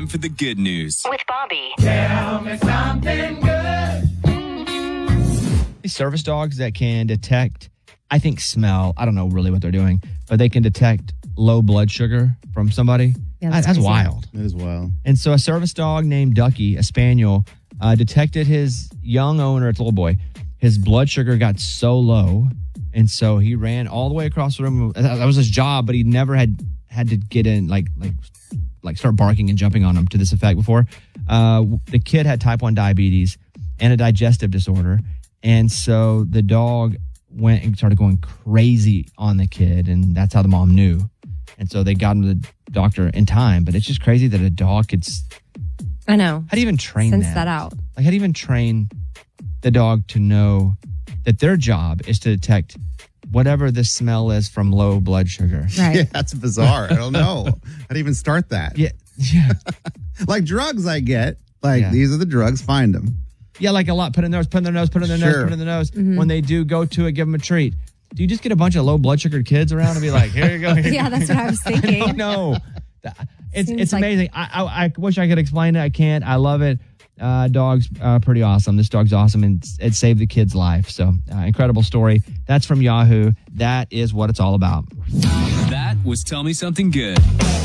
time for the good news with Bobby. Tell me something good. These service dogs that can detect, I think smell, I don't know really what they're doing, but they can detect low blood sugar from somebody. Yeah, that's crazy. wild. That is wild. And so a service dog named Ducky, a spaniel, detected his young owner, it's a little boy, his blood sugar got so low. And so he ran all the way across the room. That was his job, but he never had to get in, like start barking and jumping on him to this effect before. The kid had type 1 diabetes and a digestive disorder. And so the dog went and started going crazy on the kid. And that's how the mom knew. And so they got him to the doctor in time. But it's just crazy that a dog could... I know. How do you even train Sense that out. Like, how do you even train the dog to know that their job is to detect whatever the smell is from low blood sugar? Right. Yeah, that's bizarre. I don't know how to even start that. Yeah. Like drugs, I get. Like, Yeah. these are the drugs, find them. Yeah, like a lot. Put in their nose, put in their nose, put in their nose, Sure. put in their nose. When they do go to it, give them a treat. Do you just get a bunch of low blood sugar kids around and be like, here you go? Here you Yeah, go. that's what I was thinking. I don't know. It's Seems like- amazing. I wish I could explain it. I can't. I love it. Dog's pretty awesome. This dog's awesome, and it saved the kid's life. So incredible story. That's from Yahoo. That is what it's all about. That was Tell Me Something Good.